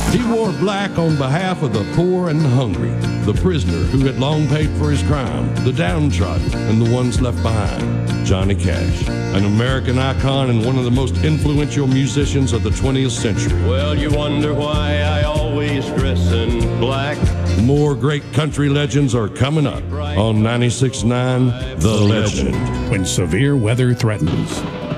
He wore black on behalf of the poor and the hungry, the prisoner who had long paid for his crime, the downtrodden, and the ones left behind. Johnny Cash, an American icon and one of the most influential musicians of the 20th century. Well, you wonder why I always dress in black. More great country legends are coming up on 96.9 The Legend. When severe weather threatens.